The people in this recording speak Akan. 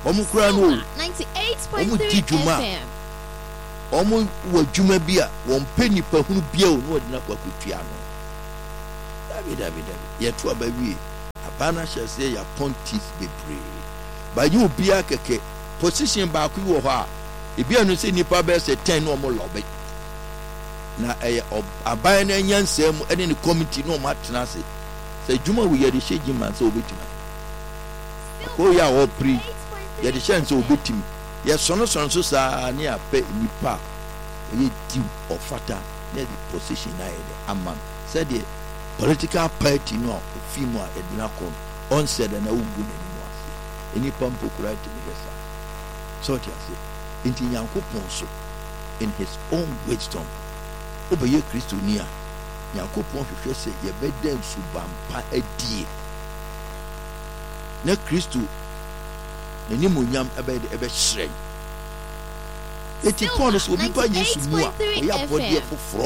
Omu kura no 98.3 FM. Omu wa dwuma bi a won pe nipa hunu bia o no odina kwa kutua no. David. Yeto abawie. Abana shese ya pontis bebre. Ba you bia keke position ba ku wo ho a ebi anu se nipa be se 10 no mo lobe. Na aban na nyansam ene ne committee no ma tena se. Se dwuma wo ye de hyeji man se obetima. Ko ya wo pri ye de chance obetim. Ye sono so saa ne ape nipa ye di ofata ne the position na ye amam said the political party no ofimu a edina kon on said na ugu ne mu ase eni pampo kurati ne yesa so ti ase enti Nyankopon so in his own wisdom obeye Kristo ni a Nyankopon hwehwe se ye beden subampa adie na Kristo nani munyam ebe shrey eti Paul so bi pa Yesu mu a o ya body foforo